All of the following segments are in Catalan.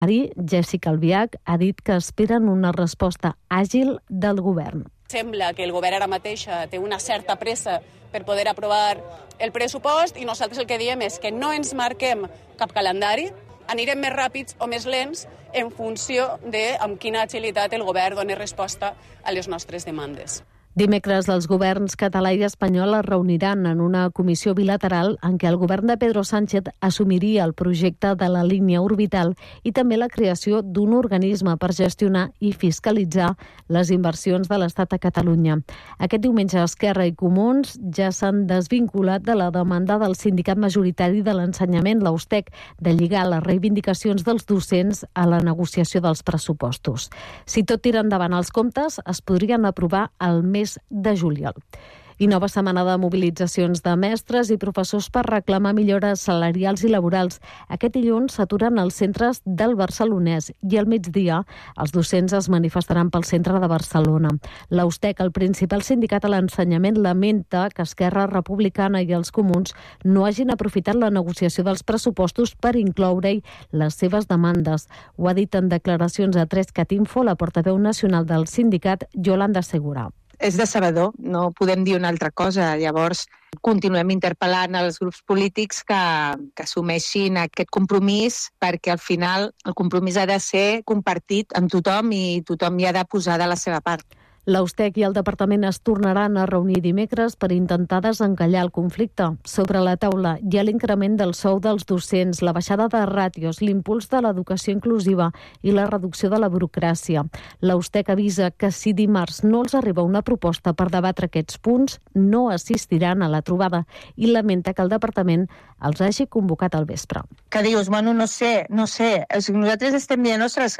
Jessica Albiach, ha dit que esperen una resposta àgil del govern. Sembla que el govern ara mateix té una certa pressa per poder aprovar el pressupost i nosaltres el que diem és que no ens marquem cap calendari, anirem més ràpids o més lents en funció de amb quina agilitat el govern doni resposta a les nostres demandes. Dimecres, els governs català i espanyol es reuniran en una comissió bilateral en què el govern de Pedro Sánchez assumiria el projecte de la línia orbital i també la creació d'un organisme per gestionar i fiscalitzar les inversions de l'Estat a Catalunya. Aquest diumenge, Esquerra i Comuns ja s'han desvinculat de la demanda del sindicat majoritari de l'ensenyament, l'USTEC, de lligar les reivindicacions dels docents a la negociació dels pressupostos. Si tot tira endavant els comptes, es podrien aprovar al mes de juliol. I nova setmana de mobilitzacions de mestres i professors per reclamar millores salarials i laborals. Aquest dilluns s'aturen els centres del Barcelonès i al migdia els docents es manifestaran pel centre de Barcelona. L'USTEC, el principal sindicat a l'ensenyament, lamenta que Esquerra Republicana i els Comuns no hagin aprofitat la negociació dels pressupostos per incloure-hi les seves demandes. Ho ha dit en declaracions a 3cat Info la portaveu nacional del sindicat, Yolanda Segura. És decebedor, no podem dir una altra cosa. Llavors, continuem interpel·lant els grups polítics que assumeixin aquest compromís, perquè al final el compromís ha de ser compartit amb tothom i tothom hi ha de posar de la seva part. L'USTEC i el departament es tornaran a reunir dimecres per intentar desencallar el conflicte. Sobre la taula hi ha l'increment del sou dels docents, la baixada de ràtios, l'impuls de l'educació inclusiva i la reducció de la burocràcia. L'USTEC avisa que si dimarts no els arriba una proposta per debatre aquests punts, no assistiran a la trobada i lamenta que el departament els hagi convocat al vespre. Que dius, bueno, no sé. Nosaltres estem dient, ostres,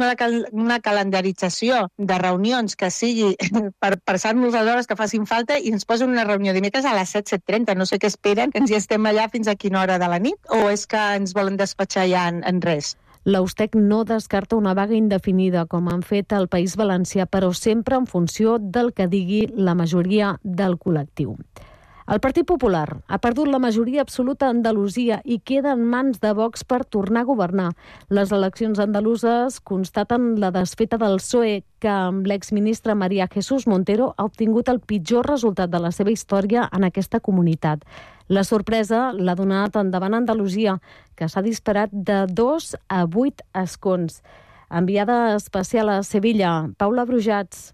una calendarització de reunions que sigui per passar-nos les hores que facin falta i ens posen una reunió dimecres a les 7:30. No sé què esperen, que ens hi estem allà fins a quina hora de la nit, o és que ens volen despatxar ja en res? L'USTEC no descarta una vaga indefinida, com han fet al País Valencià, però sempre en funció del que digui la majoria del col·lectiu. El Partit Popular ha perdut la majoria absoluta a Andalusia i queda en mans de Vox per tornar a governar. Les eleccions andaluses constaten la desfeta del PSOE, que amb l'exministre María Jesús Montero ha obtingut el pitjor resultat de la seva història en aquesta comunitat. La sorpresa l'ha donat endavant Andalusia, que s'ha disparat de 2 a 8 escons. Enviada especial a Sevilla, Paula Brujats.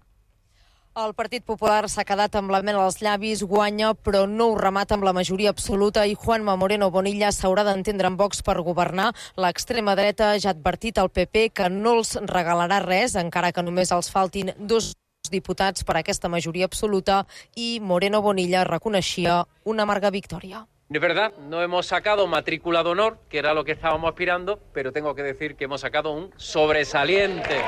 El Partit Popular s'ha quedat amb la mel als llavis, guanya, però no ho remata amb la majoria absoluta i Juanma Moreno Bonilla s'haurà d'entendre amb Vox per governar. L'extrema dreta ja ha advertit al PP que no els regalarà res, encara que només els faltin 2 diputats per a aquesta majoria absoluta, i Moreno Bonilla reconeixia una amarga victòria. Es verdad, no hemos sacado matrícula de honor, que era lo que estábamos aspirando, pero tengo que decir que hemos sacado un sobresaliente.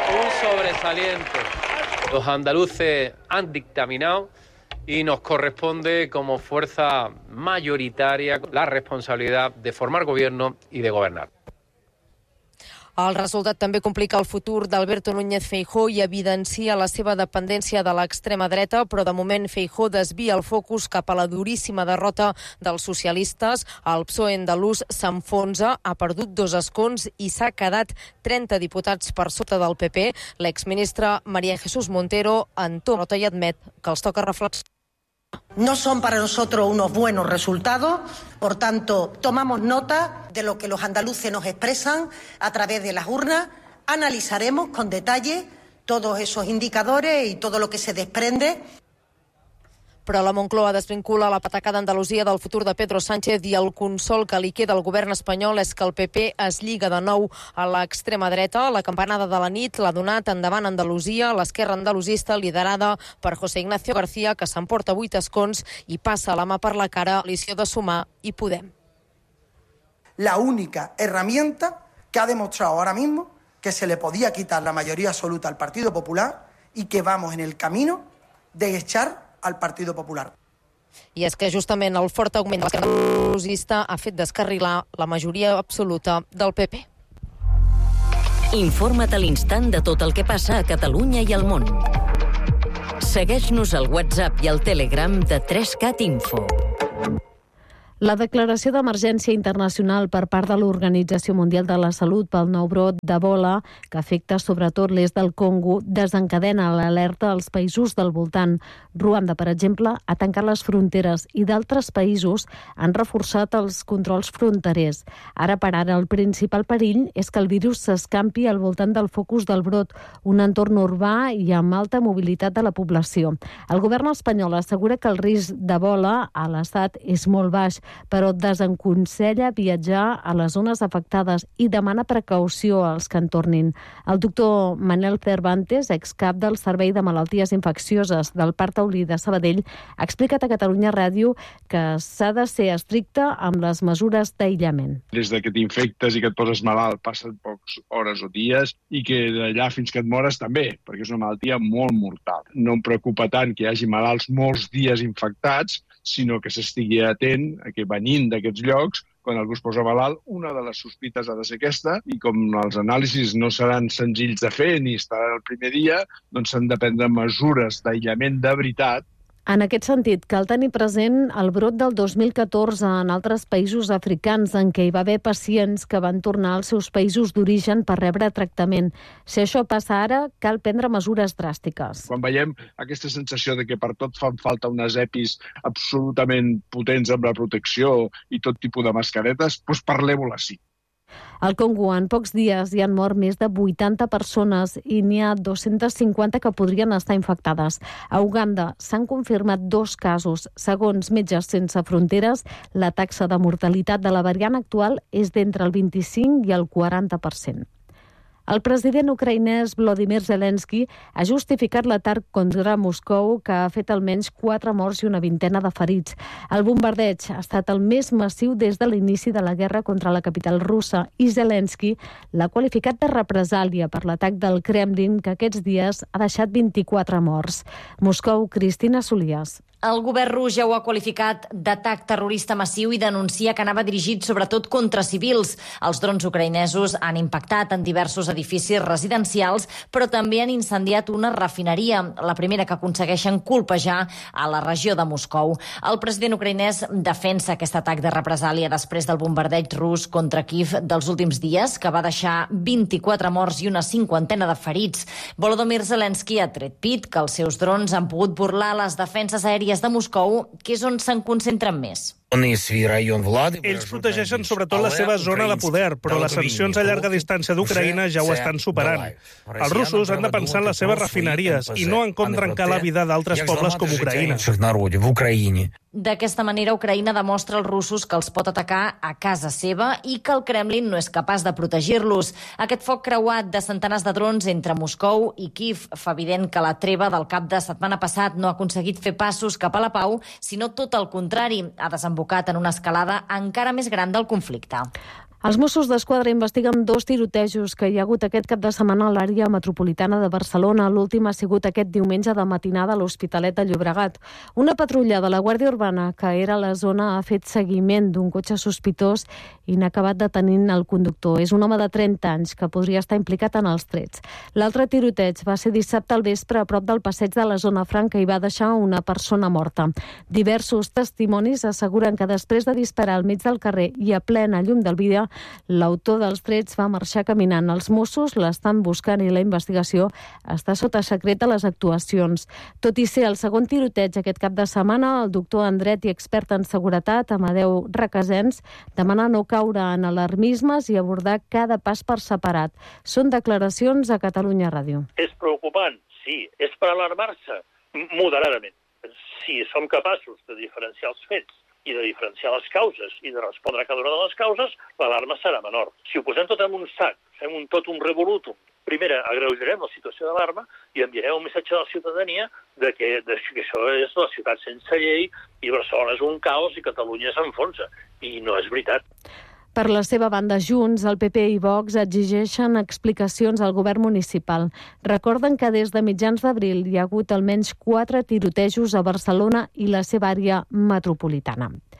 Los andaluces han dictaminado y nos corresponde como fuerza mayoritaria la responsabilidad de formar gobierno y de gobernar. El resultat també complica el futur d'Alberto Núñez Feijóo i evidencia la seva dependència de l'extrema dreta, però de moment Feijóo desvia el focus cap a la duríssima derrota dels socialistes. El PSOE andalús s'enfonsa, ha perdut 2 escons i s'ha quedat 30 diputats per sota del PP. L'exministre María Jesús Montero en to nota i admet que els toca reflexionar. No son para nosotros unos buenos resultados, por tanto, tomamos nota de lo que los andaluces nos expresan a través de las urnas, analizaremos con detalle todos esos indicadores y todo lo que se desprende. Però la Moncloa desvincula la patacada d'Andalusia del futur de Pedro Sánchez i el consol que li queda al govern espanyol és que el PP es lliga de nou a l'extrema dreta. La campanada de la nit l'ha donat endavant Andalusia, l'esquerra andalusista liderada per José Ignacio García, que s'emporta 8 escons i passa la mà per la cara a l'Coalició de Sumar i Podem. La única herramienta que ha demostrado ahora mismo que se le podía quitar la mayoría absoluta al Partido Popular y que vamos en el camino de echar al Partido Popular. I és que justament el fort augment de l'esquerra andalusista ha fet descarrilar la majoria absoluta del PP. Informa't a l'instant de tot el que passa a Catalunya i al món. Segueix-nos al WhatsApp i al Telegram de 3cat Info. La declaració d'emergència internacional per part de l'Organització Mundial de la Salut pel nou brot d'Ebola, que afecta sobretot l'est del Congo, desencadena l'alerta als països del voltant. Ruanda, per exemple, ha tancat les fronteres i d'altres països han reforçat els controls fronterers. Ara per ara, el principal perill és que el virus s'escampi al voltant del focus del brot, un entorn urbà i amb alta mobilitat de la població. El govern espanyol assegura que el risc d'Ebola a l'estat és molt baix, però desenconsella viatjar a les zones afectades i demana precaució als que en tornin. El doctor Manel Cervantes, excap del Servei de Malalties Infeccioses del Parc Taulí de Sabadell, ha explicat a Catalunya Ràdio que s'ha de ser estricte amb les mesures d'aïllament. Des que t'infectes i que et poses malalt passen poques hores o dies i que d'allà fins que et mores també, perquè és una malaltia molt mortal. No em preocupa tant que hi hagi malalts molts dies infectats, sinó que s'estigui atent a que venint d'aquests llocs, quan algú es posa malalt, una de les sospites ha de ser aquesta, i com els anàlisis no seran senzills de fer ni estaran el primer dia, doncs s'han de prendre mesures d'aïllament de veritat. En aquest sentit, cal tenir present el brot del 2014 en altres països africans en què hi va haver pacients que van tornar als seus països d'origen per rebre tractament. Si això passa ara, cal prendre mesures dràstiques. Quan veiem aquesta sensació de que per tot fan falta unes EPIs absolutament potents amb la protecció i tot tipus de mascaretes, doncs parlem-ho així. Al Congo, en pocs dies, hi han mort més de 80 persones i n'hi ha 250 que podrien estar infectades. A Uganda s'han confirmat 2 casos. Segons Metges Sense Fronteres, la taxa de mortalitat de la variant actual és d'entre el 25 i el 40%. El president ucraïnès Volodymyr Zelensky ha justificat l'atac contra Moscou, que ha fet almenys 4 morts i una vintena de ferits. El bombardeig ha estat el més massiu des de l'inici de la guerra contra la capital russa i Zelensky l'ha qualificat de represàlia per l'atac del Kremlin, que aquests dies ha deixat 24 morts. Moscou, Cristina Solias. El govern rus ja ho ha qualificat d'atac terrorista massiu i denuncia que anava dirigit sobretot contra civils. Els drons ucraïnesos han impactat en diversos edificis residencials, però també han incendiat una refineria, la primera que aconsegueixen colpejar a la regió de Moscou. El president ucraïnès defensa aquest atac de represàlia després del bombardeig rus contra Kiev dels últims dies, que va deixar 24 morts i una 50ena de ferits. Volodymyr Zelensky ha tret pit que els seus drons han pogut burlar les defenses aèries de Moscou, que és on se'n concentren més. Ells protegeixen sobretot la seva zona de poder, però les sancions a llarga distància d'Ucraïna ja ho estan superant. Els russos han de pensar en les seves refineries i no en com trencar la vida d'altres pobles com Ucraïna. D'aquesta manera, Ucraïna demostra als russos que els pot atacar a casa seva i que el Kremlin no és capaç de protegir-los. Aquest foc creuat de centenars de drons entre Moscou i Kiev fa evident que la treva del cap de setmana passat no ha aconseguit fer passos cap a la pau, sinó tot el contrari, ha desembocat en una escalada encara més gran del conflicte. Els Mossos d'Esquadra investiguen 2 tirotejos que hi ha hagut aquest cap de setmana a l'àrea metropolitana de Barcelona. L'últim ha sigut aquest diumenge de matinada a l'Hospitalet de Llobregat. Una patrulla de la Guàrdia Urbana que era a la zona ha fet seguiment d'un cotxe sospitós i n'ha acabat detenint el conductor. És un home de 30 anys que podria estar implicat en els trets. L'altre tiroteig va ser dissabte al vespre a prop del passeig de la Zona Franca i va deixar una persona morta. Diversos testimonis asseguren que després de disparar al mig del carrer i a plena llum del dia, l'autor dels trets va marxar caminant. Els Mossos l'estan buscant i la investigació està sota secret a les actuacions. Tot i ser el segon tiroteig aquest cap de setmana, el doctor en dret i expert en seguretat, Amadeu Requesens, demana no caure en alarmismes i abordar cada pas per separat. Són declaracions a Catalunya Ràdio. És preocupant? Sí. És per alarmar-se? Moderadament. Si som capaços de diferenciar els fets i de diferenciar les causes i de respondre a cada una de les causes, l'alarma serà menor. Si ho posem tot en un sac, fem un revolutum, primer agreujarem la situació d'alarma i enviarem un missatge a la ciutadania de que això és la ciutat sense llei i Barcelona és un caos i Catalunya s'enfonsa. I no és veritat. Per la seva banda, Junts, el PP i Vox exigeixen explicacions al govern municipal. Recorden que des de mitjans d'abril hi ha hagut almenys 4 tirotejos a Barcelona i la seva àrea metropolitana.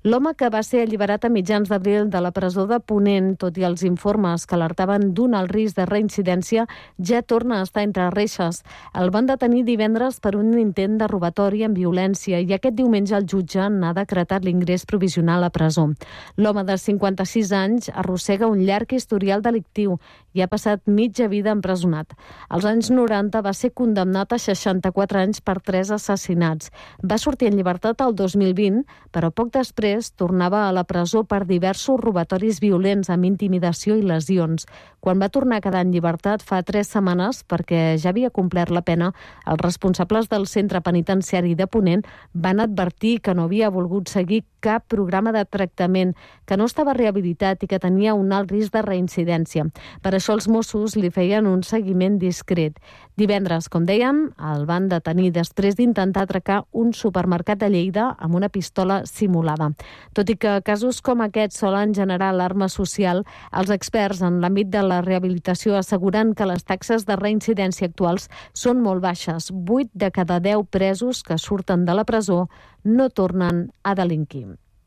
L'home, que va ser alliberat a mitjans d'abril de la presó de Ponent, tot i els informes que alertaven d'un alt risc de reincidència, ja torna a estar entre reixes. El van detenir divendres per un intent de robatori amb violència i aquest diumenge el jutge n'ha decretat l'ingrés provisional a presó. L'home de 56 anys arrossega un llarg historial delictiu i ha passat mitja vida empresonat. Als anys 90 va ser condemnat a 64 anys per 3 assassinats. Va sortir en llibertat el 2020, però poc després tornava a la presó per diversos robatoris violents amb intimidació i lesions. Quan va tornar a quedar en llibertat fa 3 setmanes, perquè ja havia complert la pena, els responsables del centre penitenciari de Ponent van advertir que no havia volgut seguir cap programa de tractament, que no estava rehabilitat i que tenia un alt risc de reincidència. Per això els Mossos li feien un seguiment discret. Divendres, com dèiem, el van detenir després d'intentar atracar un supermercat de Lleida amb una pistola simulada. Tot i que casos com aquests solen generar alarma social, els experts en l'àmbit de la rehabilitació asseguren que les taxes de reincidència actuals són molt baixes. 8 de cada 10 presos que surten de la presó no tornen a delinquir.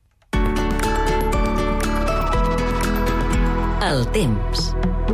El temps.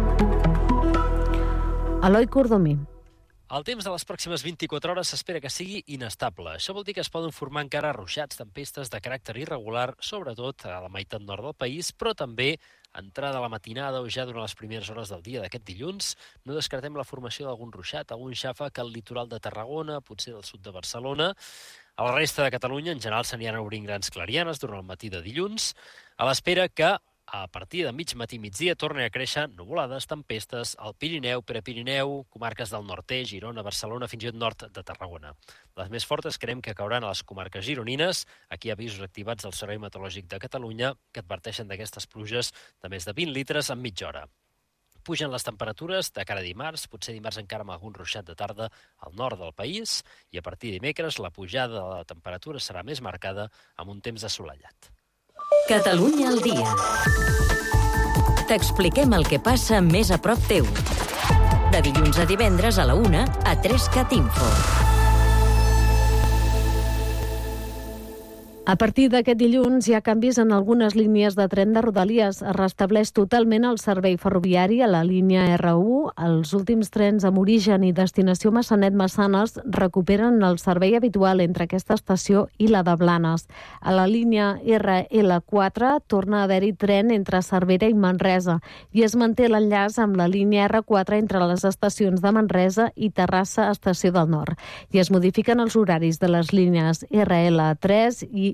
Eloi Cordomí. El temps de les pròximes 24 hores s'espera que sigui inestable. Això vol dir que es poden formar encara ruixats, tempestes de caràcter irregular, sobretot a la meitat nord del país, però també entrada a la matinada o ja durant les primeres hores del dia d'aquest dilluns. No descartem la formació d'algun ruixat, algun xàfec al litoral de Tarragona, potser del sud de Barcelona. A la resta de Catalunya, en general, s'aniran obrint grans clarianes durant el matí de dilluns, a l'espera que a partir de mig matí migdia tornen a créixer nuvolades, tempestes al Pirineu, Prepirineu, comarques del nord-est, Girona, Barcelona, fins i tot nord de Tarragona. Les més fortes creiem que cauran a les comarques gironines. Aquí hi ha avisos activats del Servei Meteorològic de Catalunya que adverteixen d'aquestes pluges de més de 20 litres en mitja hora. Pugen les temperatures de cara a dimarts, potser dimarts encara amb algun ruixat de tarda al nord del país, i a partir de dimecres la pujada de la temperatura serà més marcada amb un temps assolellat. Catalunya al dia. T'expliquem el que passa més a prop teu. De dilluns a divendres a la 1 a 3CAT Info. A partir d'aquest dilluns hi ha canvis en algunes línies de tren de Rodalies. Es restableix totalment el servei ferroviari a la línia R1. Els últims trens amb origen i destinació Massanet-Massanes recuperen el servei habitual entre aquesta estació i la de Blanes. A la línia RL4 torna a haver-hi tren entre Cervera i Manresa i es manté l'enllaç amb la línia R4 entre les estacions de Manresa i Terrassa, estació del Nord. I es modifiquen els horaris de les línies RL3 i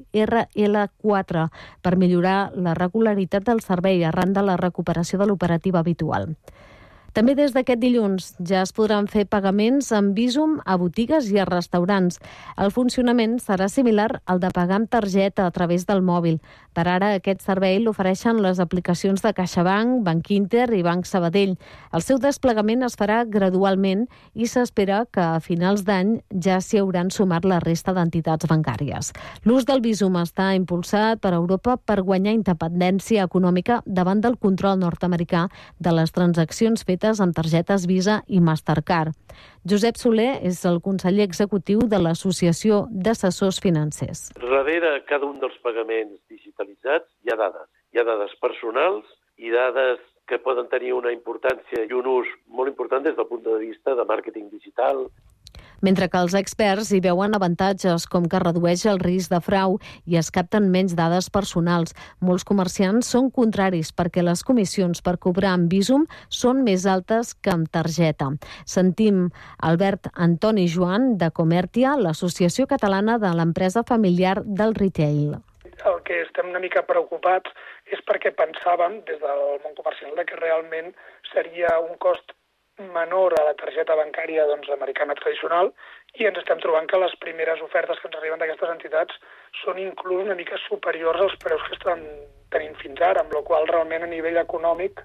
RL4 per millorar la regularitat del servei arran de la recuperació de l'operativa habitual. També des d'aquest dilluns ja es podran fer pagaments amb Bizum a botigues i a restaurants. El funcionament serà similar al de pagar amb targeta a través del mòbil. Per ara, aquest servei l'ofereixen les aplicacions de CaixaBank, Bankinter i Banc Sabadell. El seu desplegament es farà gradualment i s'espera que a finals d'any ja s'hi hauran sumat la resta d'entitats bancàries. L'ús del Bizum està impulsat per Europa per guanyar independència econòmica davant del control nord-americà de les transaccions fetes amb targetes Visa i Mastercard. Josep Soler és el conseller executiu de l'Associació d'Assessors Financers. Darrere cada un dels pagaments digitalitzats hi ha dades. Hi ha dades personals i dades que poden tenir una importància i un ús molt important des del punt de vista de màrqueting digital. Mentre que els experts hi veuen avantatges com que redueix el risc de frau i es capten menys dades personals. Molts comerciants són contraris perquè les comissions per cobrar amb Bizum són més altes que amb targeta. Sentim Albert Antoni Joan de Comertia, l'Associació Catalana de l'Empresa Familiar del Retail. El que estem una mica preocupats és perquè pensàvem des del món comercial que realment seria un cost menor a la targeta bancària americana tradicional i ens estem trobant que les primeres ofertes que ens arriben d'aquestes entitats són inclús una mica superiors als preus que estan tenint fins ara, amb la qual cosa realment a nivell econòmic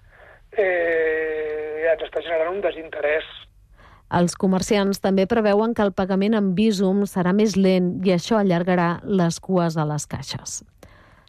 ens està generant un desinterès. Els comerciants també preveuen que el pagament amb Bizum serà més lent i això allargarà les cues a les caixes.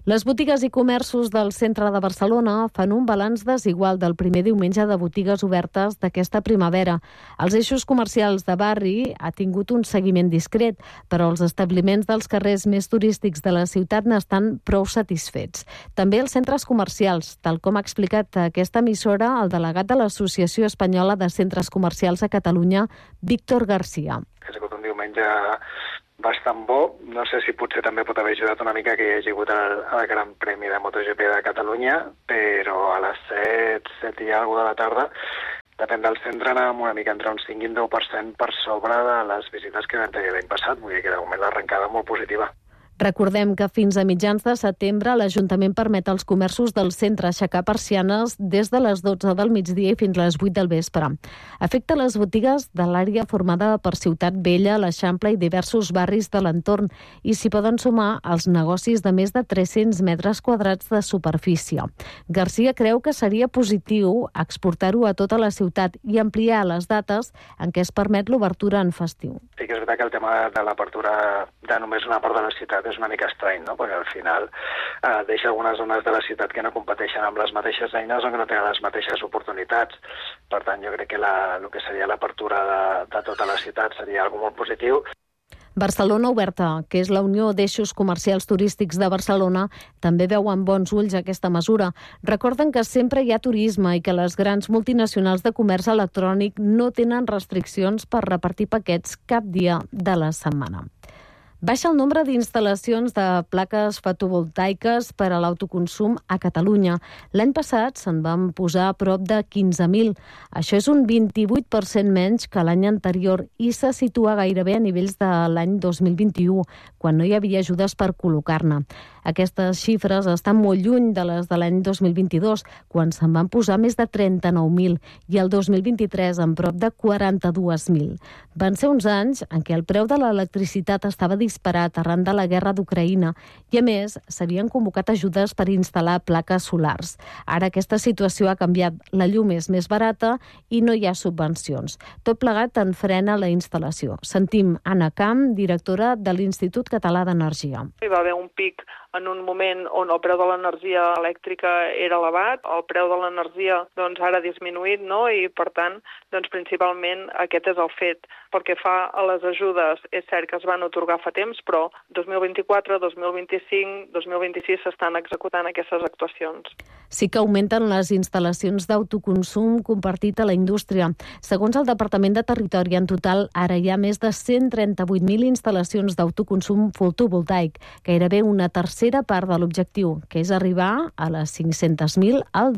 Les botigues i comerços del centre de Barcelona fan un balanç desigual del primer diumenge de botigues obertes d'aquesta primavera. Els eixos comercials de barri ha tingut un seguiment discret, però els establiments dels carrers més turístics de la ciutat n'estan prou satisfets. També els centres comercials, tal com ha explicat a aquesta emissora el delegat de l'Associació Espanyola de Centres Comercials a Catalunya, Víctor García. Ha sigut un diumenge bastant bo. No sé si potser també pot haver ajudat una mica que hi hagi hagut el Gran Premi de MotoGP de Catalunya, però a les 7 i alguna de la tarda, depèn del centre, anàvem una mica entre un 5 i un 10% per sobre de les visites que vam tenir l'any passat. Vull dir que de moment l'arrencada molt positiva. Recordem que fins a mitjans de setembre l'Ajuntament permet als comerços del centre aixecar persianes des de les 12 del migdia i fins a les 8 del vespre. Afecta les botigues de l'àrea formada per Ciutat Vella, l'Eixample i diversos barris de l'entorn i s'hi poden sumar els negocis de més de 300 metres quadrats de superfície. García creu que seria positiu exportar-ho a tota la ciutat i ampliar les dates en què es permet l'obertura en festiu. Sí que és veritat que el tema de l'apertura de només una part de la ciutat és una mica estrany, no? Perquè al final deixa algunes zones de la ciutat que no competeixen amb les mateixes eines o que no tenen les mateixes oportunitats. Per tant, jo crec que el que seria l'apertura de tota la ciutat seria algo molt positiu. Barcelona Oberta, que és la Unió d'Eixos Comercials Turístics de Barcelona, també veu amb bons ulls aquesta mesura. Recorden que sempre hi ha turisme i que les grans multinacionals de comerç electrònic no tenen restriccions per repartir paquets cap dia de la setmana. Baixa el nombre d'instal·lacions de plaques fotovoltaiques per a l'autoconsum a Catalunya. L'any passat se'n van posar a prop de 15.000. Això és un 28% menys que l'any anterior i se situa gairebé a nivells de l'any 2021, quan no hi havia ajudes per col·locar-ne. Aquestes xifres estan molt lluny de les de l'any 2022, quan se'n van posar més de 39.000, i el 2023 en prop de 42.000. Van ser uns anys en què el preu de l'electricitat estava disparat arran de la guerra d'Ucraïna i, a més, s'havien convocat ajudes per instal·lar plaques solars. Ara aquesta situació ha canviat. La llum és més barata i no hi ha subvencions. Tot plegat en frena la instal·lació. Sentim Anna Camp, directora de l'Institut Català d'Energia. Hi va haver un pic en un moment on el preu de l'energia elèctrica era elevat, el preu de l'energia ara ha disminuït, no? I per tant, principalment aquest és el fet. Pel que fa a les ajudes, és cert que es van atorgar fa temps, però 2024, 2025, 2026 s'estan executant aquestes actuacions. Sí que augmenten les instal·lacions d'autoconsum compartit a la indústria. Segons el Departament de Territori, en total ara hi ha més de 138.000 instal·lacions d'autoconsum fotovoltaic, gairebé una tercera part de l'objectiu, que és arribar a les 500.000 al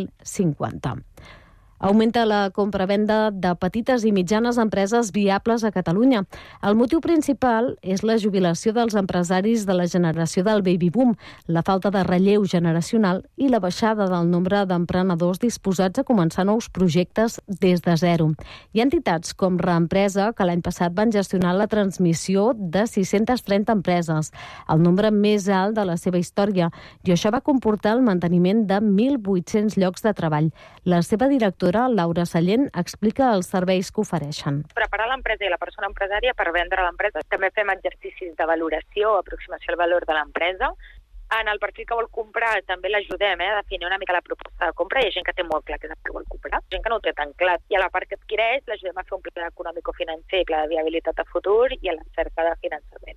2050. Augmenta la compra-venda de petites i mitjanes empreses viables a Catalunya. El motiu principal és la jubilació dels empresaris de la generació del baby boom, la falta de relleu generacional i la baixada del nombre d'emprenedors disposats a començar nous projectes des de zero. Hi ha entitats com Reempresa que l'any passat van gestionar la transmissió de 630 empreses, el nombre més alt de la seva història, i això va comportar el manteniment de 1.800 llocs de treball. La seva directora, Laura Sallent, explica els serveis que ofereixen. Preparar l'empresa i la persona empresària per vendre l'empresa. També fem exercicis de valoració, aproximació al valor de l'empresa. En el perfil que vol comprar també l'ajudem a definir una mica la proposta de compra. Hi ha gent que té molt clar què és el que vol comprar, gent que no ho té tan clar. I a la part que adquireix l'ajudem a fer un pla econòmico-financer, pla de viabilitat a futur i a la cerca de finançament.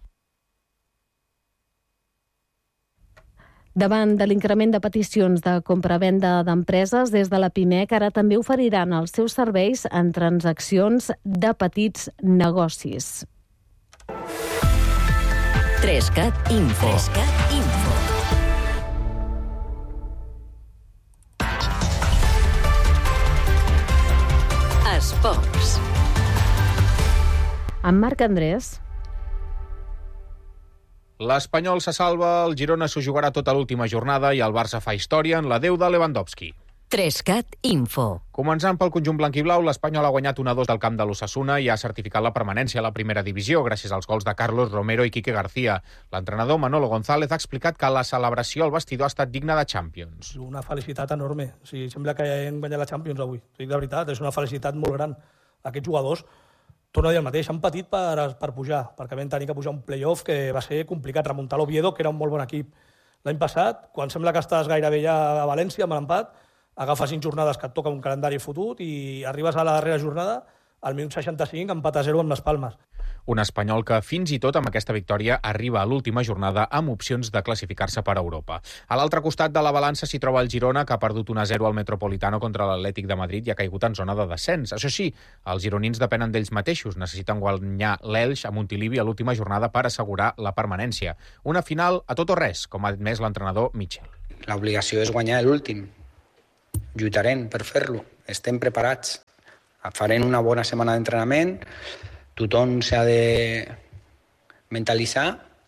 Davant de l'increment de peticions de compra-venda d'empreses, des de la PIMEC ara també oferiran els seus serveis en transaccions de petits negocis. 3CAT Info. Esports. Amb Marc Andrés. L'Espanyol se salva, el Girona s'ho jugarà tota l'última jornada i el Barça fa història en l'adeu de Lewandowski. 3CAT Info. Començant pel conjunt blanquiblau, l'Espanyol ha guanyat 1-2 del camp de l'Osasuna i ha certificat la permanència a la primera divisió gràcies als gols de Carlos Romero i Quique García. L'entrenador Manolo González ha explicat que la celebració al vestidor ha estat digna de Champions. Una felicitat enorme. Sembla que hem guanyat la Champions avui. De veritat, és una felicitat molt gran. Aquests jugadors, torno a dir el mateix, han patit per pujar, perquè vam tenir que pujar un play-off que va ser complicat, remuntar l'Oviedo, que era un molt bon equip. L'any passat, quan sembla que estàs gairebé ja a València amb l'empat, agafes 5 jornades que et toca un calendari fotut i arribes a la darrera jornada, al minut 65, empat a 0 amb les Palmes. Un espanyol que fins i tot amb aquesta victòria arriba a l'última jornada amb opcions de classificar-se per a Europa. A l'altre costat de la balança s'hi troba el Girona, que ha perdut 1-0 al Metropolitano contra l'Atlètic de Madrid i ha caigut en zona de descens. Això sí, els gironins depenen d'ells mateixos. Necessiten guanyar l'Elx a Montilivi a l'última jornada per assegurar la permanència. Una final a tot o res, com ha admès l'entrenador Michel. L'obligació és guanyar l'últim. Lluitarem per fer-lo. Estem preparats. Farem una bona setmana d'entrenament, tothom s'ha de mentalitzar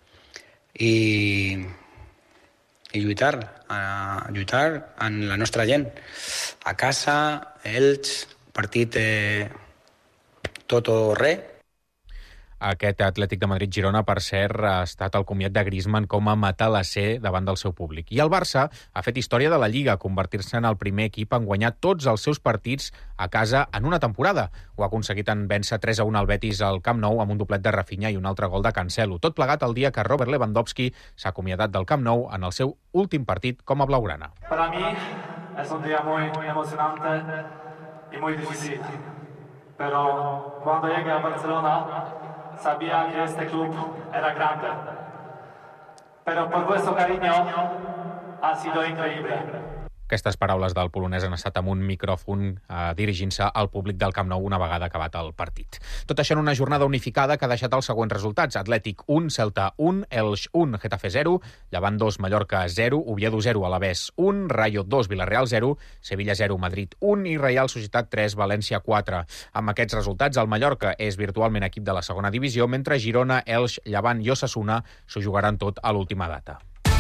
i lluitar amb la nostra gent. A casa, ells, partit tot o res. Aquest Atlètic de Madrid-Girona, per cert, ha estat el comiat de Griezmann com a matalasser davant del seu públic. I el Barça ha fet història de la Lliga, convertir-se en el primer equip en guanyar tots els seus partits a casa en una temporada. Ho ha aconseguit en vèncer 3-1 al Betis al Camp Nou amb un doblet de Rafinha i un altre gol de Cancelo. Tot plegat el dia que Robert Lewandowski s'ha acomiadat del Camp Nou en el seu últim partit com a blaugrana. Para mí es un día muy emocionante y muy difícil. Pero cuando llegué a Barcelona sabía que este club era grande, pero por vuestro cariño ha sido increíble. Aquestes paraules del polonès han estat amb un micròfon dirigint-se al públic del Camp Nou una vegada acabat el partit. Tot això en una jornada unificada que ha deixat els següents resultats. Atlètic 1, Celta 1, Elx 1, Getafe 0, Llevant 2, Mallorca 0, Oviedo 0, Alavés 1, Rayo 2, Villarreal 0, Sevilla 0, Madrid 1 i Reial Societat 3, València 4. Amb aquests resultats, el Mallorca és virtualment equip de la segona divisió, mentre Girona, Elx, Llevant i Osasuna s'ho jugaran tot a l'última data.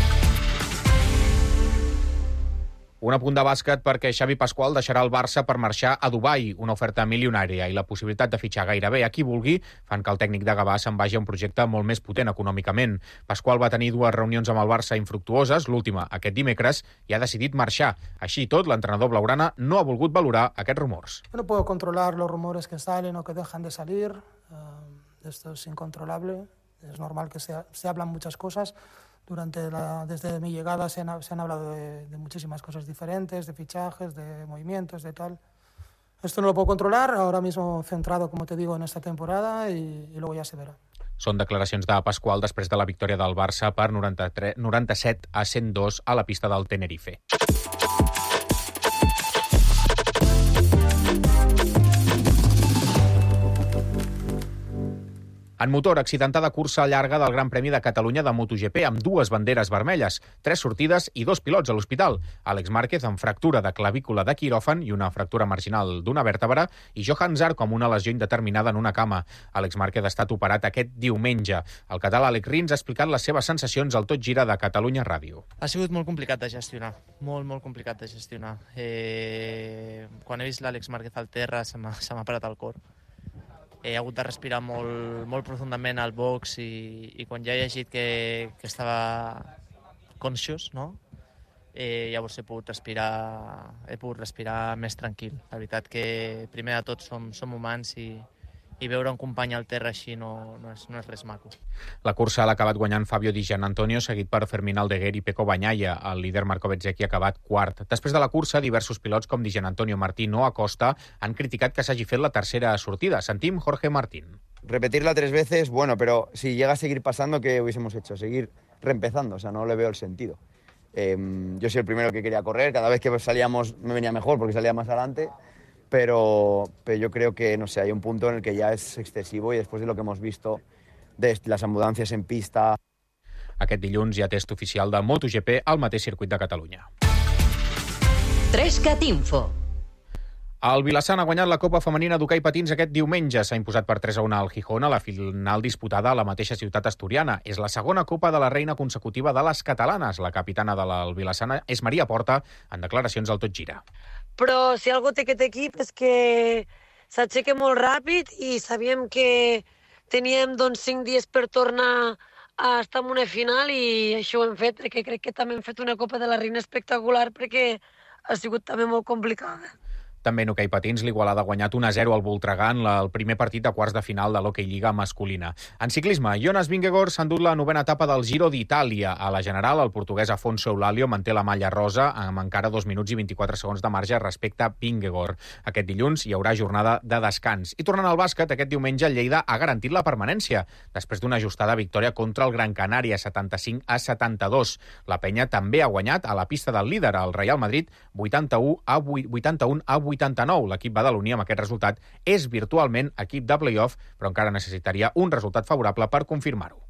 Un apunt de bàsquet perquè Xavi Pasqual deixarà el Barça per marxar a Dubai, una oferta milionària i la possibilitat de fitxar gairebé a qui vulgui fan que el tècnic de Gavà se'n vagi a un projecte molt més potent econòmicament. Pasqual va tenir 2 reunions amb el Barça infructuoses, l'última aquest dimecres, i ha decidit marxar. Així i tot, l'entrenador blaugrana no ha volgut valorar aquests rumors. No puedo controlar los rumores que salen o que dejan de salir. Esto es incontrolable. Es normal que se hablan muchas cosas. Desde mi llegada se han hablado de muchísimas cosas diferentes, de fichajes, de movimientos, de tal. Esto no lo puedo controlar, ahora mismo centrado, como te digo, en esta temporada y luego ya se verá. Són declaracions de Pasqual després de la victòria del Barça per 97 a 102 a la pista del Tenerife. En motor, accidentada cursa llarga del Gran Premi de Catalunya de MotoGP amb 2 banderes vermelles, 3 sortides i 2 pilots a l'hospital. Àlex Márquez amb fractura de clavícula de quiròfan i una fractura marginal d'una vèrtebra i Johan Zarco amb una lesió indeterminada en una cama. Àlex Márquez ha estat operat aquest diumenge. El català Àlex Rins ha explicat les seves sensacions al Tot Gira de Catalunya Ràdio. Ha sigut molt complicat de gestionar, molt complicat de gestionar. Quan he vist l'Àlex Márquez al terra se m'ha parat el cor. He hagut de respirar molt profundament al box i quan ja he llegit que estava conscious, no? Llavors he pogut respirar més tranquil. La veritat que primer de tot som humans i veure un company al terra així no és res maco. La cursa l'ha acabat guanyant Fabio Di Giannantonio, seguit per Fermín Aldeguer i Pecco Bagnaia. El líder Marco Bezzecchi ha acabat quart. Després de la cursa, diversos pilots com Di Giannantonio, Martín o Acosta han criticat que s'hagi fet la tercera sortida. Sentim Jorge Martín. Repetirla 3 veces, bueno, pero si llega a seguir pasando, ¿qué hubiésemos hecho? Seguir reempezando, o sea, no le veo el sentido. Yo soy el primero que quería correr, cada vez que salíamos me venía mejor porque salía más adelante, pero yo creo que, no sé, hay un punto en el que ya es excesivo y después de lo que hemos visto de las ambulancias en pista. Aquest dilluns hi ha test oficial de MotoGP al mateix circuit de Catalunya. 3CAT Info. El Vilassant ha guanyat la Copa Femenina d'Hoquei Patins aquest diumenge. S'ha imposat per 3-1 al Gijón a la final disputada a la mateixa ciutat asturiana. És la segona Copa de la Reina consecutiva de les catalanes. La capitana del Vilassant és Maria Porta, en declaracions al Tot Gira. Però si algo té aquest equip és que s'aixeca molt ràpid i sabíem que teníem 5 dies per tornar a estar en una final i això ho hem fet, perquè crec que també hem fet una Copa de la Reina espectacular perquè ha sigut també molt complicada. També en hoquei patins, l'Igualada ha guanyat 1-0 al Voltregà en el primer partit de quarts de final de l'Hockey Lliga masculina. En ciclisme, Jonas Vingegaard s'ha endut la 9ª etapa del Giro d'Itàlia. A la general, el portuguès Afonso Eulálio manté la malla rosa amb encara 2 minuts i 24 segons de marge respecte a Vingegaard. Aquest dilluns hi haurà jornada de descans. I tornant al bàsquet, aquest diumenge el Lleida ha garantit la permanència després d'una ajustada victòria contra el Gran Canària, 75-72. La penya també ha guanyat a la pista del líder, el Real Madrid, 81-89. L'equip badaloní amb aquest resultat és virtualment equip de play-off, però encara necessitaria un resultat favorable per confirmar-ho.